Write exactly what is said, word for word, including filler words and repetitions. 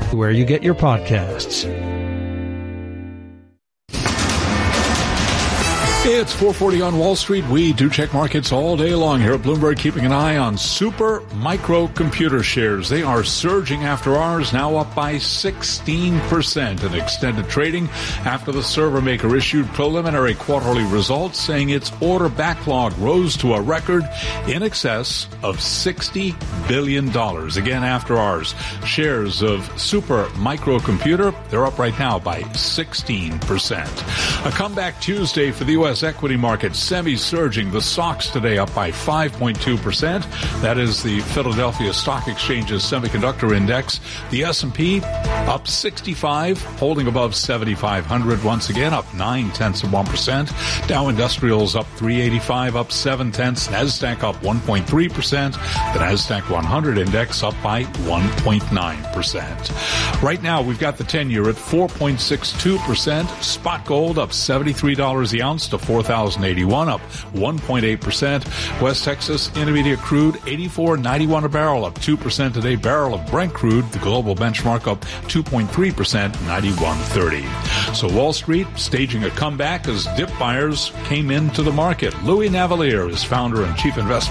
where you get your podcasts. It's four forty on Wall Street. We do check markets all day long here at Bloomberg, keeping an eye on super micro computer shares. They are surging after hours, now up by sixteen percent in extended trading after the server maker issued preliminary quarterly results saying its order backlog rose to a record in excess of sixty billion dollars. Again, after hours, shares of super micro computer, they're up right now by sixteen percent. A comeback Tuesday for the U S equity market, semi-surging. The S O X today up by five point two percent. That is the Philadelphia Stock Exchange's semiconductor index. The S and P up sixty-five, holding above seventy-five hundred. Once again, up nine tenths of one percent. Dow Industrials up three eighty-five, up seven tenths. NASDAQ up one point three percent. The NASDAQ one hundred index up by one point nine percent. Right now, we've got the ten-year at four point six two percent. Spot gold up seventy-three dollars the ounce to four thousand eighty-one, up one point eight percent. West Texas Intermediate crude eighty-four ninety-one a barrel, up two percent today. Barrel of Brent crude, the global benchmark, up two point three percent, ninety-one thirty. So Wall Street staging a comeback as dip buyers came into the market. Louis Navellier is founder and chief investment